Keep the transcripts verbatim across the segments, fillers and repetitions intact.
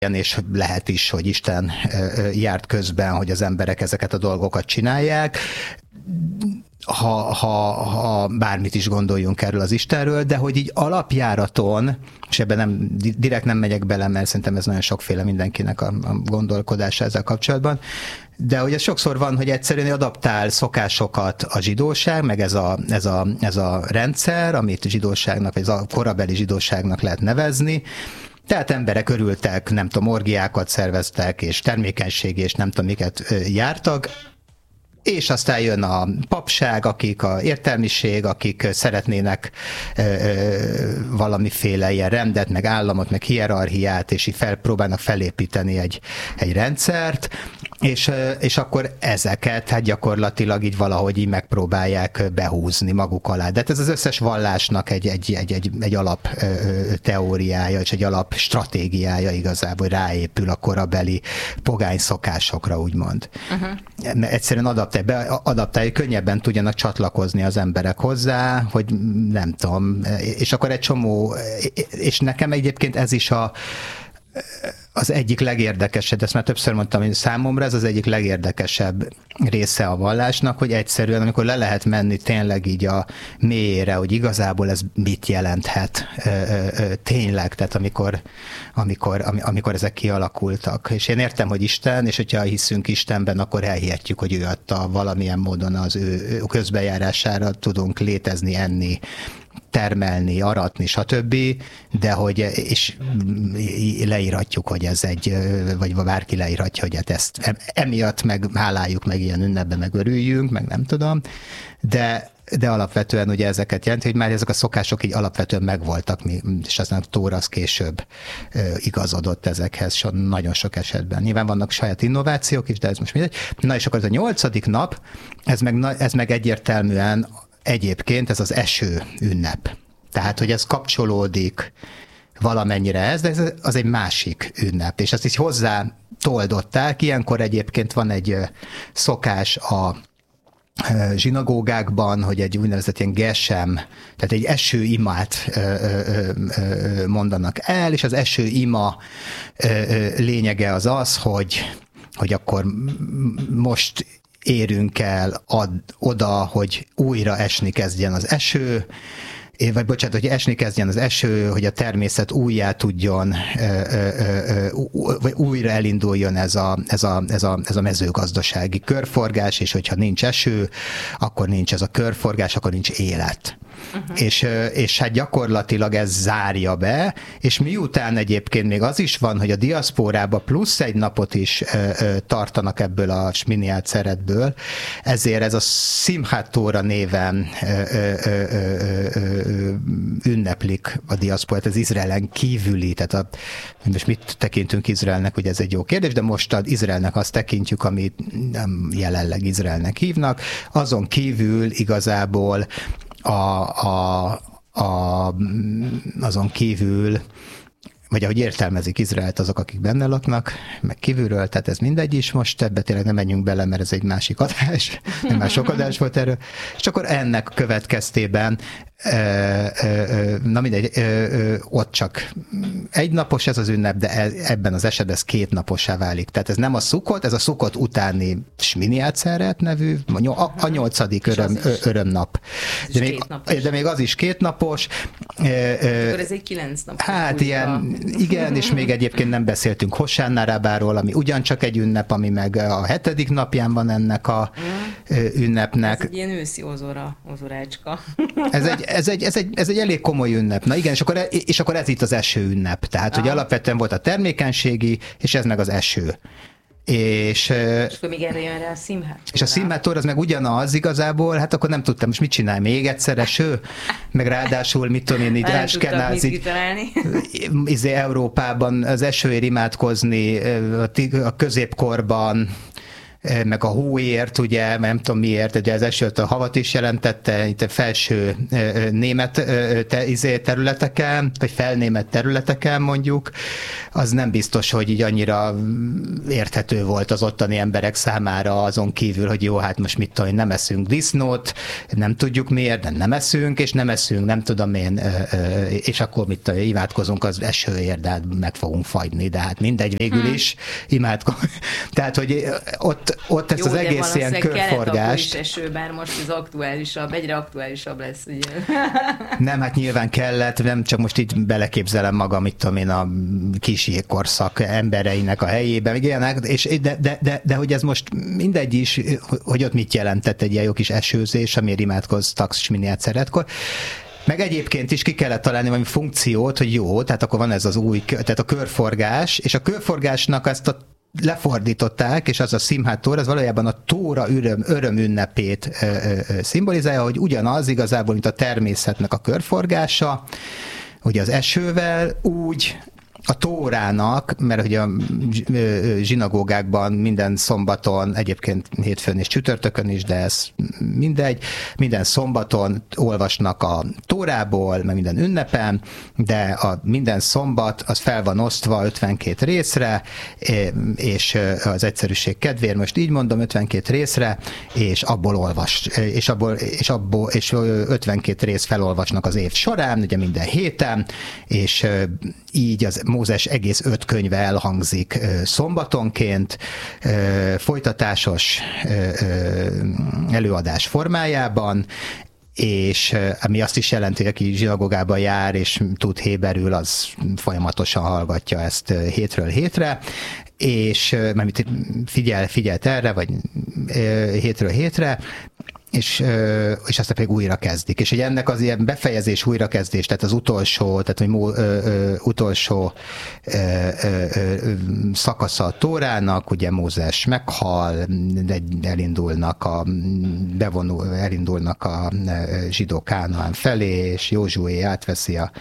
és lehet is, hogy Isten járt közben, hogy az emberek ezeket a dolgokat csinálják. Ha, ha, ha bármit is gondoljunk erről az Istenről, de hogy így alapjáraton, és ebben nem, direkt nem megyek bele, mert szerintem ez nagyon sokféle mindenkinek a, a gondolkodása ezzel kapcsolatban, de hogy ez sokszor van, hogy egyszerűen adaptál szokásokat a zsidóság, meg ez a, ez a, ez a rendszer, amit zsidóságnak, vagy a korabeli zsidóságnak lehet nevezni. Tehát emberek örültek, nem tudom, orgiákat szerveztek, és termékenység, és nem tudom, miket jártak, és aztán jön a papság, akik a értelmiség, akik szeretnének ö, ö, valamiféle ilyen rendet, meg államot, meg hierarchiát, és így felpróbálnak felépíteni egy, egy rendszert, és, és akkor ezeket hát gyakorlatilag így valahogy így megpróbálják behúzni maguk alá. De ez az összes vallásnak egy, egy, egy, egy, egy alap teóriája, és egy alap stratégiája igazából, hogy ráépül a korabeli pogány szokásokra, úgymond. Uh-huh. Egyszerűen adaptálja, adaptálja, könnyebben tudjanak csatlakozni az emberek hozzá, hogy nem tudom, és akkor egy csomó, és nekem egyébként ez is a az egyik legérdekesebb, ezt már többször mondtam, hogy számomra ez az egyik legérdekesebb része a vallásnak, hogy egyszerűen, amikor le lehet menni tényleg így a mélyére, hogy igazából ez mit jelenthet tényleg, tehát amikor, amikor, amikor ezek kialakultak. És én értem, hogy Isten, és hogyha hiszünk Istenben, akkor elhihetjük, hogy ő adta valamilyen módon az ő közbejárására tudunk létezni, enni, termelni, aratni, stb., de hogy, és leírhatjuk, hogy ez egy, vagy bárki leírhatja, hogy hát ezt emiatt meg háláljuk, meg ilyen ünnepben meg örüljünk, meg nem tudom, de de alapvetően ugye ezeket jelenti, hogy már ezek a szokások így alapvetően megvoltak, és aztán a Tóra az később igazodott ezekhez nagyon sok esetben. Nyilván vannak saját innovációk is, de ez most mindegy. Na és akkor ez a nyolcadik nap, ez meg, ez meg egyértelműen egyébként ez az eső ünnep. Tehát, hogy ez kapcsolódik valamennyire ez, de ez az egy másik ünnep. És ezt is hozzá toldották. Ilyenkor egyébként van egy szokás a zsinagógákban, hogy egy úgynevezett ilyen gesem, tehát egy esőimát mondanak el, és az esőima lényege az az, hogy, hogy akkor most érünk el ad, oda, hogy újra esni kezdjen az eső, vagy bocsánat, hogy esni kezdjen az eső, hogy a természet újjá tudjon, vagy újra elinduljon ez a, ez, a, ez, a, ez a mezőgazdasági körforgás, és hogyha nincs eső, akkor nincs ez a körforgás, akkor nincs élet. Uh-huh. És, és hát gyakorlatilag ez zárja be, és miután egyébként még az is van, hogy a diaszpórába plusz egy napot is ö, ö, tartanak ebből a sminiát szeretből, ezért ez a Simchat Tóra néven ö, ö, ö, ö, ö, ünneplik a diaszporát, az Izraelen kívüli, tehát a, most mit tekintünk Izraelnek, ugye ez egy jó kérdés, de most az Izraelnek azt tekintjük, amit nem jelenleg Izraelnek hívnak, azon kívül igazából A, a, a, azon kívül, vagy ahogy értelmezik Izraelt azok, akik benne laknak, meg kívülről, tehát ez mindegy is, most ebbe tényleg nem menjünk bele, mert ez egy másik adás, nem már sok adás volt erről, és akkor ennek következtében na mindegy, ott csak egynapos ez az ünnep, de ebben az esetben ez kétnapossá válik. Tehát ez nem a szukot, ez a szukot utáni sminiát szeret nevű, a, a nyolcadik öröm, örömnap. De még, de még az is kétnapos. Akkor ez egy kilenc napos. Hát ilyen, igen, és még egyébként nem beszéltünk Hossánna Rabbáról, ami ugyancsak egy ünnep, ami meg a hetedik napján van ennek a ünnepnek. Ez egy ilyen őszi ozora, ozorácska. Ez egy Ez egy, ez, egy, ez egy elég komoly ünnep. Na igen, és akkor, és akkor ez itt az eső ünnep. Tehát, ah. hogy alapvetően volt a termékenységi, és ez meg az eső. És, és akkor még erre jön rá a Simchat Tóra. És a Simchat Tóra az meg ugyanaz igazából, hát akkor nem tudtam, most mit csinálj, még egyszer eső? Meg ráadásul, mit tudom én, így Áskenáz, így izé, Európában az esőért imádkozni, a középkorban, meg a hóért, ugye, nem tudom miért, ugye az esőt a havat is jelentette, itt a felső német te, izé, területeken, vagy felnémet területeken mondjuk, az nem biztos, hogy így annyira érthető volt az ottani emberek számára, azon kívül, hogy jó, hát most mit tudom, nem eszünk disznót, nem tudjuk miért, de nem eszünk, és nem eszünk, nem tudom én, és akkor mit tudom, imádkozunk az esőért, de hát meg fogunk fagyni, de hát mindegy végül hmm. is imádkozunk. Tehát, hogy ott, ott ezt jó, az egész ilyen körforgást... Jó, is eső, bár most az aktuálisabb, egyre aktuálisabb lesz, ugye? Nem, hát nyilván kellett, nem csak most így beleképzelem magam, mit tudom én, a kis jégkorszak embereinek a helyébe, meg ilyenek, és de, de, de, de, hogy ez most mindegy is, hogy ott mit jelentett egy ilyen jó kis esőzés, amiért imádkoztak minél szeretkor. Meg egyébként is ki kellett találni valami funkciót, hogy jó, tehát akkor van ez az új, tehát a körforgás, és a körforgásnak ezt a lefordították, és az a Simhat Tóra, az valójában a Tóra öröm, öröm ünnepét ö, ö, ö, szimbolizálja, hogy ugyanaz igazából, mint a természetnek a körforgása, ugye az esővel, úgy a Tórának, mert ugye a zsinagógákban minden szombaton, egyébként hétfőn és csütörtökön is, de ez mindegy, minden szombaton olvasnak a Tórából, meg minden ünnepen, de a minden szombat az fel van osztva ötvenkét részre, és az egyszerűség kedvéért most így mondom, ötvenkét részre, és abból olvas, és abból, és abból, és ötvenkét rész felolvasnak az év során, ugye minden héten, és így az Mózes egész öt könyve elhangzik szombatonként, folytatásos előadás formájában, és ami azt is jelenti, hogy aki zsinagógában jár és tud héberül, az folyamatosan hallgatja ezt hétről hétre, és mert figyel, figyelt erre, vagy hétről hétre, és, és aztán pedig újra kezdik. És hogy ennek az ilyen befejezés, újrakezdés, tehát az utolsó, tehát hogy mó, ö, ö, utolsó ö, ö, ö, szakasza a Tórának, ugye Mózes meghal, elindulnak a bevonul, elindulnak a zsidók Kánaán felé, és Józsué átveszi a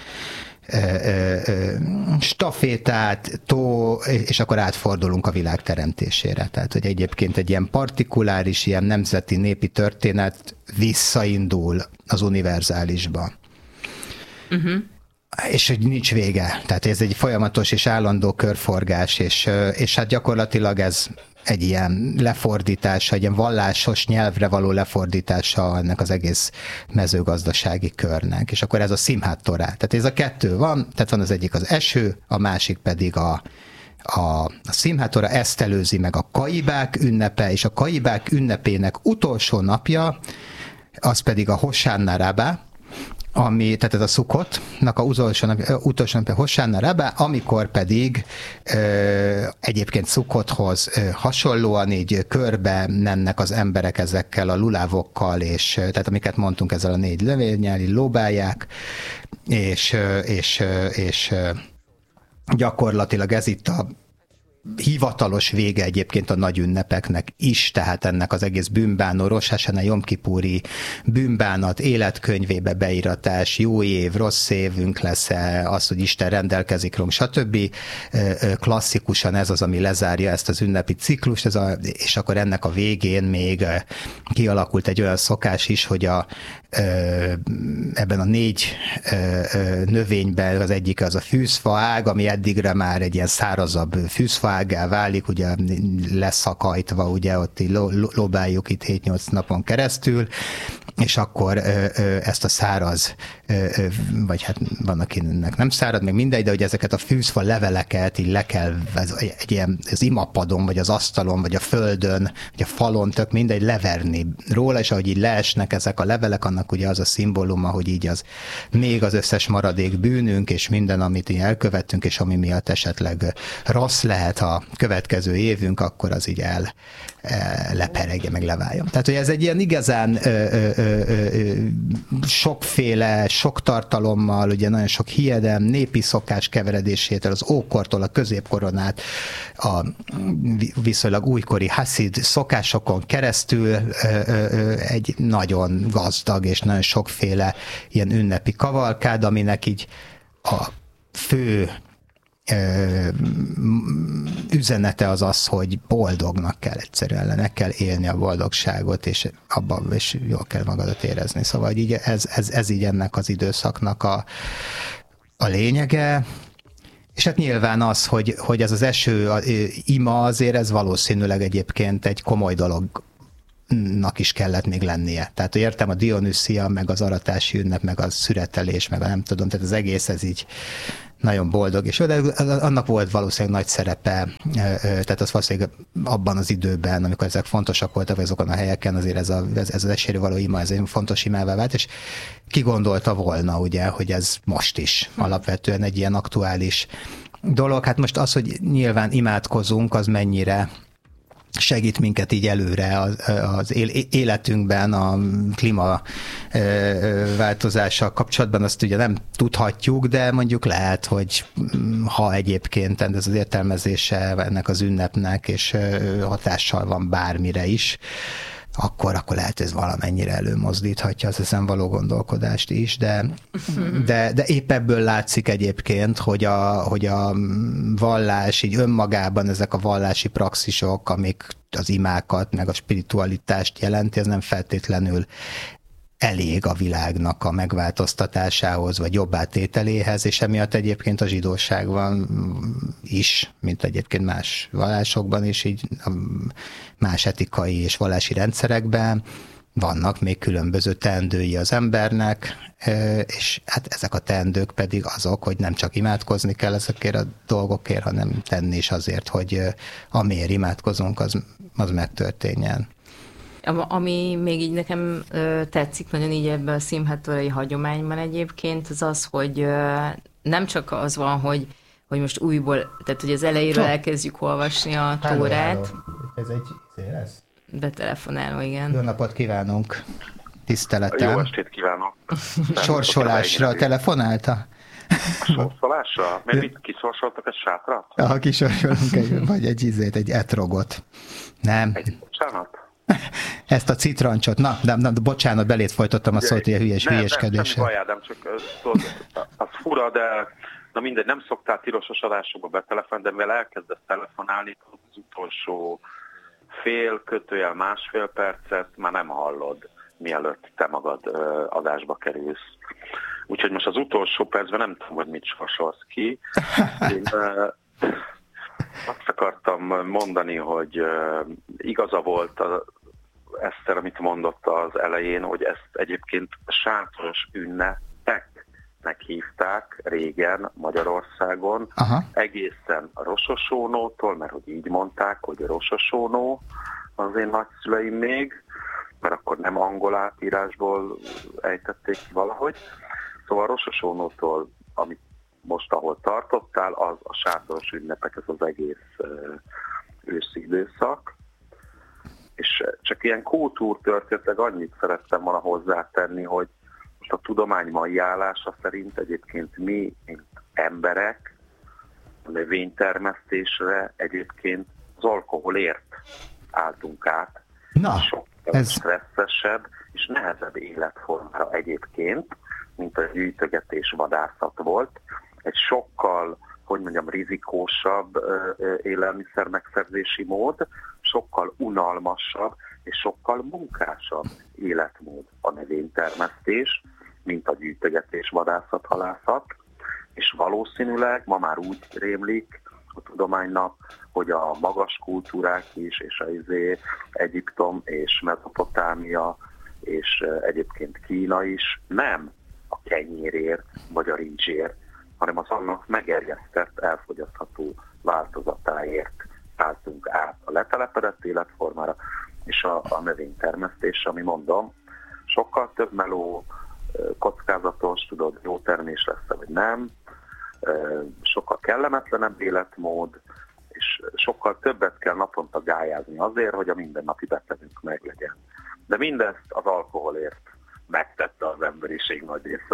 stafétát, tó, és akkor átfordulunk a világ teremtésére. Tehát, hogy egyébként egy ilyen partikuláris, ilyen nemzeti, népi történet visszaindul az univerzálisba. Uh-huh. És hogy nincs vége. Tehát ez egy folyamatos és állandó körforgás, és, és hát gyakorlatilag ez egy ilyen lefordítása, egy ilyen vallásos nyelvre való lefordítása ennek az egész mezőgazdasági körnek. És akkor ez a Simhat Tóra. Tehát ez a kettő van, tehát van az egyik az eső, a másik pedig a, a, a Simhat Tóra, ezt előzi meg a Kaibák ünnepe, és a Kaibák ünnepének utolsó napja, az pedig a Hosánna Rabá, ami, tehát ez a Szukkotnak a utolsó napja, utolsó napja Hosánna Rabá, amikor pedig ö, egyébként Szukkothoz ö, hasonlóan így körbe mennek az emberek ezekkel a lulávokkal, és tehát amiket mondtunk, ezzel a négy lövényel, lóbálják, és, és, és gyakorlatilag ez itt a hivatalos vége egyébként a nagy ünnepeknek is, tehát ennek az egész bűnbánó, Rosh Hashanah, Jom Kipuri bűnbánat, életkönyvébe beíratás, jó év, rossz évünk lesz-e, az, hogy Isten rendelkezik rólunk, stb. Klasszikusan ez az, ami lezárja ezt az ünnepi ciklust, ez a, és akkor ennek a végén még kialakult egy olyan szokás is, hogy a ebben a négy növényben az egyik az a fűzfaág, ami eddigre már egy ilyen szárazabb fűzfaággá válik, ugye leszakajtva, ugye ott így lobáljuk itt hét-nyolc napon keresztül, és akkor ezt a száraz, vagy hát van akinek nem szárad, meg mindegy, de hogy ezeket a fűzfa leveleket így le kell, egy ilyen, az imapadon, vagy az asztalon, vagy a földön, vagy a falon, tök mindegy, leverni róla, és ahogy így leesnek ezek a levelek, annak ugye az a szimbóluma, hogy így az még az összes maradék bűnünk, és minden, amit így elkövettünk, és ami miatt esetleg rossz lehet a következő évünk, akkor az így el leperegje, meg leváljon. Tehát, hogy ez egy ilyen igazán ö, ö, ö, ö, sokféle, sok tartalommal, ugye nagyon sok hiedelem, népi szokás keveredésétől, az ókortól a középkoronát, a viszonylag újkori haszid szokásokon keresztül ö, ö, egy nagyon gazdag és nagyon sokféle ilyen ünnepi kavalkád, aminek így a fő üzenete az az, hogy boldognak kell egyszerűen lenni, kell élni a boldogságot, és abban is jól kell magadat érezni. Szóval így ez, ez, ez így ennek az időszaknak a, a lényege. És hát nyilván az, hogy, hogy ez az eső a, ima azért ez valószínűleg egyébként egy komoly dolognak is kellett még lennie. Tehát értem a Dionüszia, meg az aratási ünnep, meg a szüretelés, meg a nem tudom, tehát az egész ez így nagyon boldog, és de annak volt valószínűleg nagy szerepe, tehát az valószínűleg abban az időben, amikor ezek fontosak voltak, vagy azokon a helyeken, azért ez, a, ez, ez az esőre való ima, ez egy fontos imává vált, és ki gondolta volna, ugye, hogy ez most is alapvetően egy ilyen aktuális dolog. Hát most az, hogy nyilván imádkozunk, az mennyire segít minket így előre az, az életünkben, a klímaváltozással kapcsolatban, azt ugye nem tudhatjuk, de mondjuk lehet, hogy ha egyébként ez az értelmezése ennek az ünnepnek, és hatással van bármire is, akkor, akkor lehet, hogy ez valamennyire előmozdíthatja az ezen való gondolkodást is, de, de, de épp ebből látszik egyébként, hogy a, hogy a vallás, így önmagában ezek a vallási praxisok, amik az imákat, meg a spiritualitást jelenti, ez nem feltétlenül elég a világnak a megváltoztatásához, vagy jobbátételéhez, és emiatt egyébként a zsidóságban is, mint egyébként más vallásokban is, így más etikai és vallási rendszerekben vannak még különböző teendői az embernek, és hát ezek a teendők pedig azok, hogy nem csak imádkozni kell ezekért a dolgokért, hanem tenni is azért, hogy amiért imádkozunk, az, az megtörténjen. Ami még így nekem ö, tetszik nagyon így ebben a szimhátorai hagyományban egyébként, az az, hogy ö, nem csak az van, hogy, hogy most újból, tehát hogy az elejéről elkezdjük olvasni a Tórát. Ez egy izé lesz? Betelefonáló, igen. Jó napot kívánunk, tiszteletem. Jó estét kívánok. Sorsolásra telefonálta? Sorsolásra? Mert mit kisorsoltak egy sátrat? Ha kisorsolunk egy, vagy egy izét, egy etrogot. Nem. Egy, bocsánat? Ezt a citrancsot, na, de, na, de bocsánat, belét folytottam a szót, ilyen hülyes, hülyeskedéssel. Nem, semmi bajá, nem csak tudod, az fura, de na mindegy, nem szoktál tilosos adásokba betelefonálni, de mivel elkezdesz telefonálni, az utolsó fél, kötőjel másfél percet már nem hallod, mielőtt te magad ö, adásba kerülsz. Úgyhogy most az utolsó percben nem tudom, hogy mit sorsolsz ki. Én ö, azt akartam mondani, hogy ö, igaza volt a Eszter, amit mondott az elején, hogy ezt egyébként sátoros ünnepeknek hívták régen Magyarországon. Aha. Egészen a Rososónótól, mert hogy így mondták, hogy Rososónó az én nagyszüleim még, mert akkor nem angol átírásból ejtették ki valahogy. Szóval a Rososónótól, amit most ahol tartottál, az a sátoros ünnepek, ez az egész uh, őszi időszak. És csak ilyen kultúrtörténetleg annyit szerettem volna hozzátenni, hogy most a tudomány mai állása szerint egyébként mi, mint emberek, a növénytermesztésre egyébként az alkoholért álltunk át. Na, sokkal ez... stresszesebb és nehezebb életformára egyébként, mint a gyűjtögetés vadászat volt. Egy sokkal, hogy mondjam, rizikósabb élelmiszer megszerzési mód, sokkal unalmasabb és sokkal munkásabb életmód a növénytermesztés, mint a gyűjtögetés, vadászat, halászat, és valószínűleg ma már úgy rémlik a tudománynak, hogy a magas kultúrák is, és az Egyiptom és Mezopotámia, és egyébként Kína is nem a kenyérért vagy a rizsért, hanem az annak megerjesztett, elfogyasztható változatáért álltunk át a letelepedett életformára, és a, a növénytermesztés, ami mondom, sokkal több meló, kockázatos, tudod, jó termés lesz, vagy nem, sokkal kellemetlenebb életmód, és sokkal többet kell naponta gályázni azért, hogy a mindennapi betegünk meglegyen. De mindezt az alkoholért megtette az emberiség nagy része.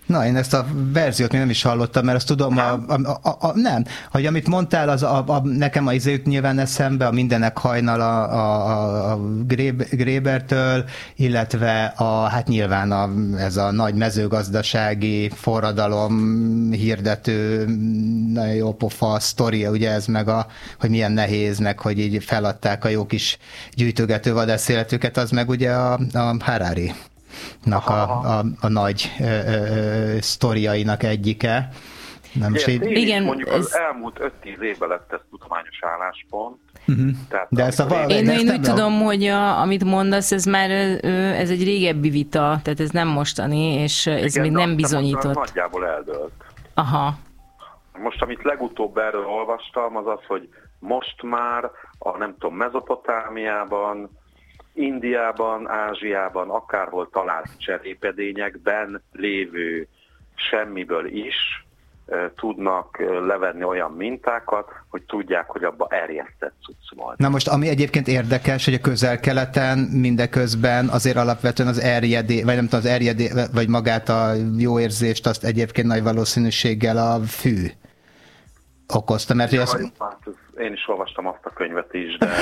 Na, én ezt a verziót még nem is hallottam, mert azt tudom, a, a, a, a, nem, hogy amit mondtál, az a, a, nekem a izét nyilván eszembe, a Mindenek hajnal a, a, a Grébertől, illetve a, hát nyilván a, ez a nagy mezőgazdasági forradalom hirdető, nagyon jó pofa sztoria, ugye ez meg a, hogy milyen nehéz, meg hogy így feladták a jó kis gyűjtögető vadászéletüket, az meg ugye a, a Harari. Nak a, a, a nagy ö, ö, sztoriainak egyike. Nem igen, így... igen, mondjuk ez... az elmúlt öt-tíz évben lett ez tudományos álláspont. Uh-huh. Tehát, de ezt a én, én úgy tudom, hogy a, amit mondasz, ez már ez egy régebbi vita, tehát ez nem mostani, és ez igen, még nem bizonyított. Nagyjából eldőlt. Aha. Most, amit legutóbb erről olvastam, az az, hogy most már a nem tudom, Mezopotámiában, Indiában, Ázsiában, akárhol talált cserépedényekben lévő semmiből is e, tudnak levenni olyan mintákat, hogy tudják, hogy abba erjesztett cucc van. Na most, ami egyébként érdekes, hogy a Közel-Keleten mindeközben azért alapvetően az erjedé, vagy nem tudom, az erjedé, vagy magát a jó érzést, azt egyébként nagy valószínűséggel a fű okozta, mert ja, ezt... hát, én is olvastam azt a könyvet is, de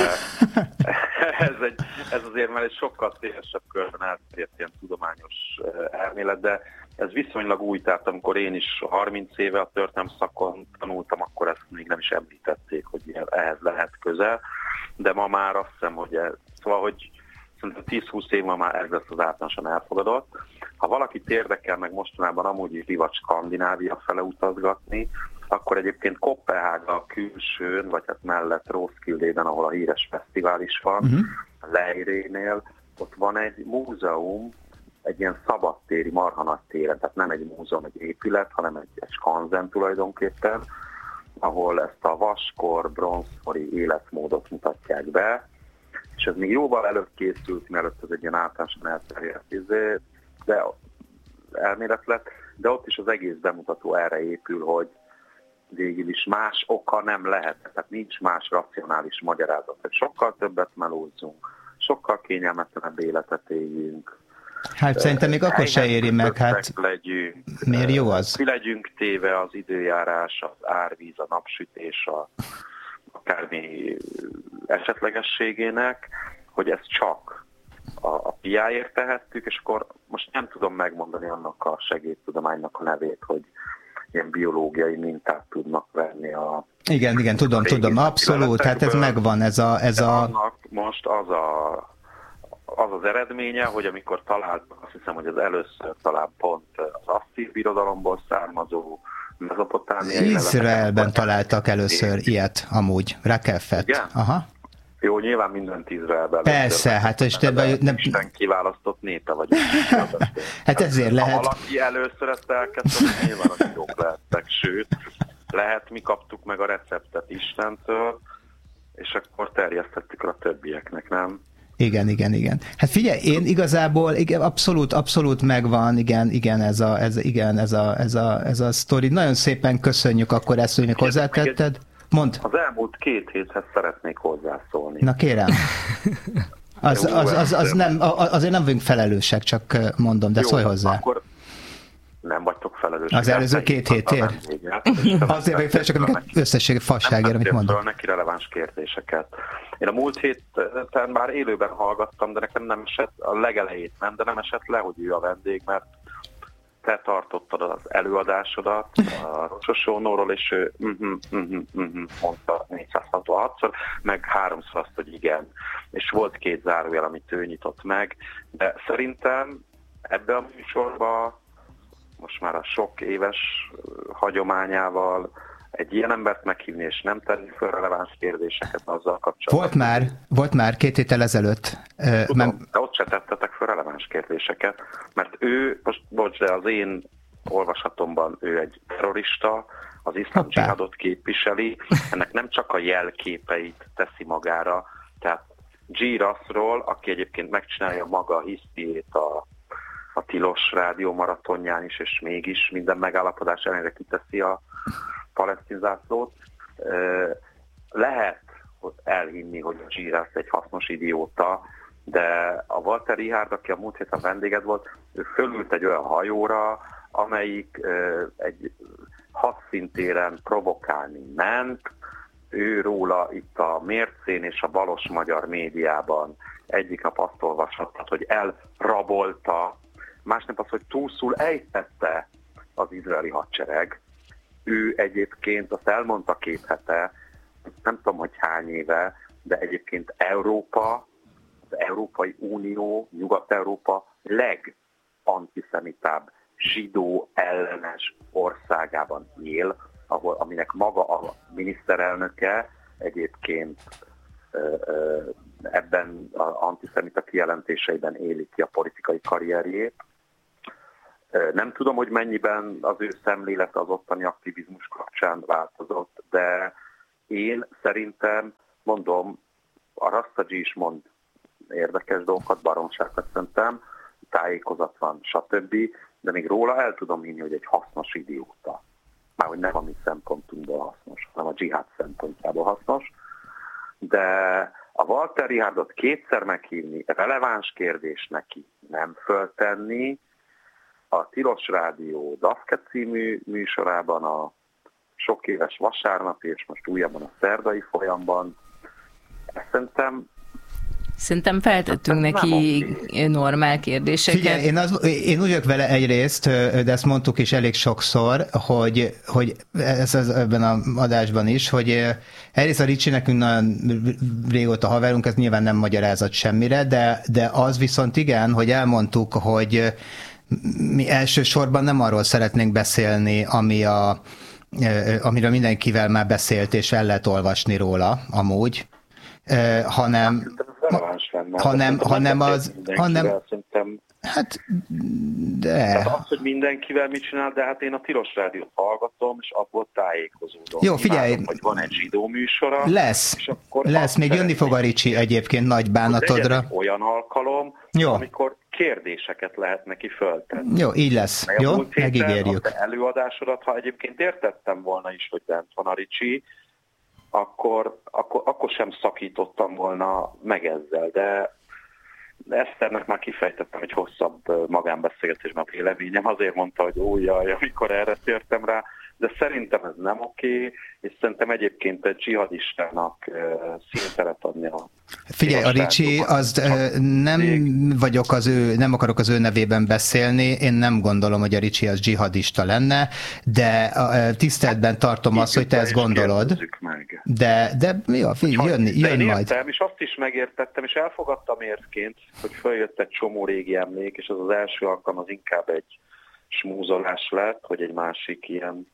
ez, egy, ez azért már egy sokkal szélesebb körben elterjedt ilyen tudományos elmélet, de ez viszonylag új, tehát amikor én is harminc éve a történelem szakon tanultam, akkor ezt még nem is említették, hogy ehhez lehet közel, de ma már azt hiszem, hogy ez, szóval, hogy szerintem tíz-húsz év ma már ez lesz az általánosan elfogadott. Ha valakit érdekel, meg mostanában amúgy is divat Skandinávia fele utazgatni, akkor egyébként Koppenhága külsőn, vagy hát mellett Roskildében, ahol a híres fesztivál is van, uh-huh. Leirénél, ott van egy múzeum, egy ilyen szabadtéri, marha nagy téren, tehát nem egy múzeum, egy épület, hanem egy, egy skanzen tulajdonképpen, ahol ezt a vaskor, bronzkori életmódot mutatják be, és ez még jóval előbb készült, mielőtt ez egy ilyen általánosan elterjedt, de elmélet lett, de ott is az egész bemutató erre épül, hogy végül is más oka nem lehet, tehát nincs más racionális magyarázat, hogy sokkal többet melózzunk, sokkal kényelmetlenebb életet éljünk. Hát szerintem még akkor se éri meg, hát legyünk, miért jó az? Mi legyünk téve az időjárás, az árvíz, a napsütés, a akármi esetlegességének, hogy ez csak a, a piáért tehettük, és akkor most nem tudom megmondani annak a segédtudománynak a nevét, hogy ilyen biológiai mintát tudnak venni a... Igen, igen, tudom, tudom, abszolút, hát ez megvan, ez a... Ez a... Annak most az, a az az eredménye, hogy amikor találtak, azt hiszem, hogy az először talán pont az asszír birodalomból származó mezopotámiai... Izraelben találtak először ilyet, amúgy, Rakefet. Igen? Aha. Jó, nyilván mindent Izraelben. Persze, hát és te vagy... Nem... Isten kiválasztott népe vagy. Hát ezért ha lehet. Ha valaki először ezt elkezdte, nyilván az jók lehettek, sőt, lehet mi kaptuk meg a receptet Istentől, és akkor terjesztettük a többieknek, nem? Igen, igen, igen. Hát figyelj, én igazából igen, abszolút, abszolút megvan, igen, igen, ez a, ez, igen, ez a, ez a, ez a sztori. Nagyon szépen köszönjük akkor ezt, hogy még hozzátetted. Mondd. Az elmúlt két héthez szeretnék hozzászólni. Na kérem. Az, az, az, az nem, azért nem vagyunk felelősek, csak mondom, de jó, szólj hozzá. Akkor nem vagytok felelősek. Az előző két hétért? Azért vagyok fel, csak összesség fasságért, amit mondom. Neki releváns kérdéseket. Én a múlt héten már élőben hallgattam, de nekem nem esett, a legelejét nem, de nem esett le, hogy ő a vendég, mert te tartottad az előadásodat a Rossosónóról, és ő uh-huh, uh-huh, uh-huh, mondta négyszázhatvanhatszor, meg háromszor azt, hogy igen. És volt két zárójel, amit ő nyitott meg, de szerintem ebbe a műsorba most már a sok éves hagyományával egy ilyen embert meghívni, és nem tenni föl releváns kérdéseket azzal kapcsolatban. Volt már, volt már két héttel ezelőtt. Tudom, mert... de ott se tettetek föl releváns kérdéseket, mert ő, most bocs, de az én olvasatomban ő egy terrorista, az iszlám dzsihadot képviseli, ennek nem csak a jelképeit teszi magára, tehát G-Rassról, aki egyébként megcsinálja maga a hisztiét a a tilos rádió maratonján is, és mégis minden megállapodás ellenére kiteszi a palesztin zászlót. Lehet elhinni, hogy a G-Rass egy hasznos idióta, de a Walter Richard, aki a múlt héten vendéged volt, ő fölült egy olyan hajóra, amelyik egy hadszintéren provokálni ment. Ő róla itt a Mércén és a balos magyar médiában egyik nap azt olvashatott, hogy elrabolta, másnap az, hogy túlszul ejtette az izraeli hadsereg. Ő egyébként, azt elmondta két hete, nem tudom, hogy hány éve, de egyébként Európa, az Európai Unió, Nyugat-Európa legantiszemitább zsidó ellenes országában él, ahol, aminek maga a miniszterelnöke egyébként ebben az antiszemita kijelentéseiben éli ki a politikai karrierjét. Nem tudom, hogy mennyiben az ő szemlélete az ottani aktivizmus kapcsán változott, de én szerintem, mondom, a Rasztadzsi is mond érdekes dolgokat, baromságot szerintem, tájékozat van, stb., de még róla el tudom hinni, hogy egy hasznos idióta. Már hogy nem a mi szempontunkból hasznos, hanem a dzsihád szempontjából hasznos. De a Walter Richardot kétszer meghívni, releváns kérdés neki nem föltenni, a Tilos Rádió Dafke című műsorában a sok éves vasárnap, és most újabban a szerdai folyamban, ezt szerintem Szerintem feltettünk neki normál kérdéseket. Figyelj, én, az, én úgy vagyok vele egyrészt, de ezt mondtuk is elég sokszor, hogy, hogy ez az ebben az adásban is, hogy egyrészt a Ricsi nekünk nagyon régóta haverunk, ez nyilván nem magyarázat semmire, de, de az viszont igen, hogy elmondtuk, hogy mi elsősorban nem arról szeretnénk beszélni, ami a, amiről mindenkivel már beszélt, és el lehet olvasni róla amúgy, hanem lenne. hanem, hanem az, hanem, szerintem... hát, de... Tehát az, hogy mindenkivel mit csinál, de hát én a Tilos Rádiót hallgatom, és abból tájékozódom. Jó, figyelj! Imádom, hogy van egy zsidó műsora. Lesz, lesz, még jönni fog a Ricsi egyébként nagy bánatodra. Olyan alkalom, jó, amikor kérdéseket lehet neki föltenni. Jó, így lesz. Meg jó, megígérjük. Az előadásodat, ha egyébként értettem volna is, hogy bent van a Ricsi, akkor, akkor, akkor sem szakítottam volna meg ezzel, de Eszternek már kifejtettem egy hosszabb magánbeszélgetésben a véleményem, azért mondta, hogy ó, jaj, amikor erre tértem rá, de szerintem ez nem oké, és szerintem egyébként egy dzsihadistának színteret adni a... Figyelj, a Ricsi, az nem vagyok az ő, nem akarok az ő nevében beszélni, én nem gondolom, hogy a Ricsi az dzsihadista lenne, de tiszteletben tartom azt, hogy te ezt gondolod. De, de jó, figyelj, jönni, jön én majd. Értem, és azt is megértettem, és elfogadtam értként, hogy följött egy csomó régi emlék, és az az első alkalom az inkább egy smúzolás lett, hogy egy másik ilyen...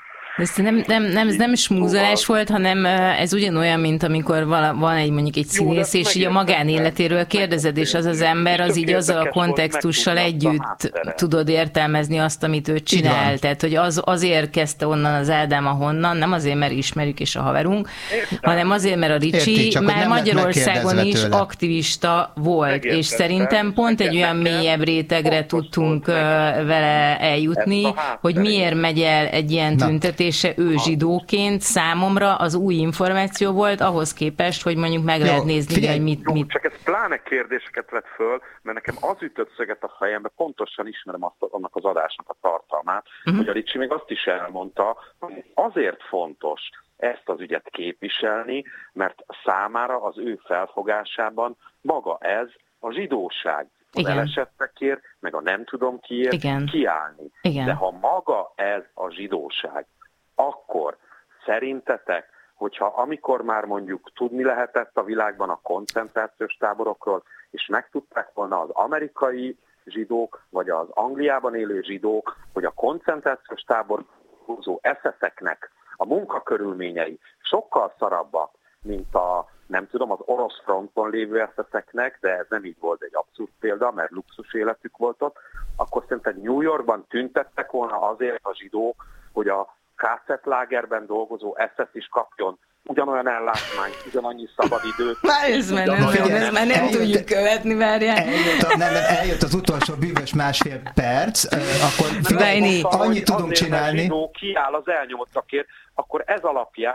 Ez nem, nem, nem, ez nem smúzolás volt, hanem ez ugyanolyan, mint amikor van egy mondjuk egy színész, és így a magánéletéről kérdezed, és az az ember az így azzal a kontextussal együtt tudod értelmezni azt, amit ő csinál. Tehát, hogy az, azért kezdte onnan az Ádám, ahonnan, nem azért, mert ismerjük és a haverunk, hanem azért, mert a Ricsi Érti, már Magyarországon is tőle. aktivista volt, és szerintem pont egy olyan mélyebb rétegre tudtunk vele eljutni, hogy miért megy el egy ilyen tüntetés, ő zsidóként számomra az új információ volt ahhoz képest, hogy mondjuk meg Jó, lehet nézni, figyelj, hogy mit, mit... Csak ez pláne kérdéseket vett föl, mert nekem az ütött szöget a fejembe, pontosan ismerem azt, annak az adásnak a tartalmát, uh-huh. hogy a Ricsi még azt is elmondta, hogy azért fontos ezt az ügyet képviselni, mert számára az ő felfogásában maga ez a zsidóság. Az elesettekért, meg a nem tudom kiért Igen. kiállni. Igen. De ha maga ez a zsidóság, akkor szerintetek, hogyha amikor már mondjuk tudni lehetett a világban a koncentrációs táborokról, és megtudták volna az amerikai zsidók, vagy az Angliában élő zsidók, hogy a koncentrációs táborban húzó eszeszeknek a munkakörülményei sokkal szarabbak, mint a, nem tudom, az orosz fronton lévő eszeszeknek, de ez nem így volt, egy abszurd példa, mert luxus életük volt ott, akkor szerintem New Yorkban tüntettek volna azért a zsidók, hogy a ká zé é-lágerben dolgozó es es is kapjon ugyanolyan ellátmányt, ugyanannyi szabadidőt. Már ez már nem, ez már nem eljött, tudjuk követni, várjál. Eljött, nem, nem, eljött az utolsó bűvös másfél perc, akkor figyelj, annyit tudunk azért, csinálni. Azért, mert zsidó kiáll az elnyomottakért, akkor ez alapján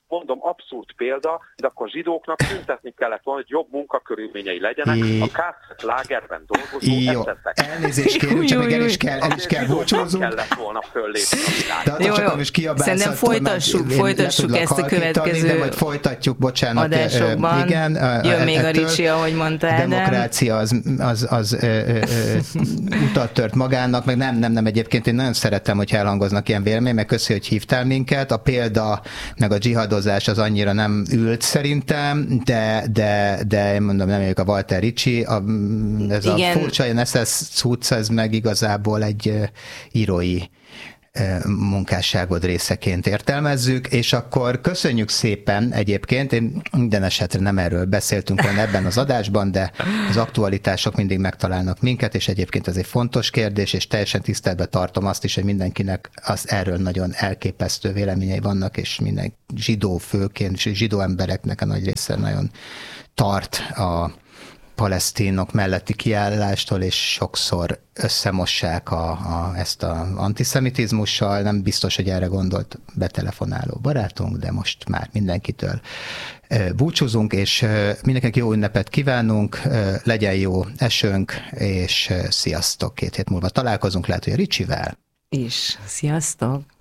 mondom, abszurd példa, de akkor zsidóknak tüntetni kellett volna, hogy jobb munkakörülményei legyenek, I... a Kassett lágerben dolgozó Jó, elnézést kérünk, csak még el is kell, el is kell búcsúzunk. kellett volna föllépni a világon. Jó, jó. Szerintem folytassuk, folytassuk ezt a következő de majd folytatjuk, bocsánat. Adásokban. Igen, jön még a Ricsi, ahogy mondta Ádám. Demokrácia az, az, az ö, ö, ö, utat tört magának, meg nem, nem, nem egyébként én nagyon szeretem, hogy elhangoznak ilyen vélemény, meg köszi, hogy hívtál minket. A példa, meg a dzsihadozás az annyira nem ült szerintem, de, de, de én mondom, nem vagyok a Walter Ricci, a, ez igen. A furcsa ilyen es es cucc, ez meg igazából egy írói munkásságod részeként értelmezzük, és akkor köszönjük szépen egyébként, én minden esetre nem erről beszéltünk volna ebben az adásban, de az aktualitások mindig megtalálnak minket, és egyébként ez egy fontos kérdés, és teljesen tiszteletbe tartom azt is, hogy mindenkinek az erről nagyon elképesztő véleményei vannak, és minden zsidó főként, és zsidó embereknek a nagy része nagyon tart a palesztinok melletti kiállástól, és sokszor összemossák a, a, ezt az antiszemitizmussal. Nem biztos, hogy erre gondolt betelefonáló barátunk, de most már mindenkitől búcsúzunk, és mindenkinek jó ünnepet kívánunk, legyen jó esőnk, és sziasztok! Két hét múlva találkozunk, lehet, hogy a Ricsivel. És sziasztok!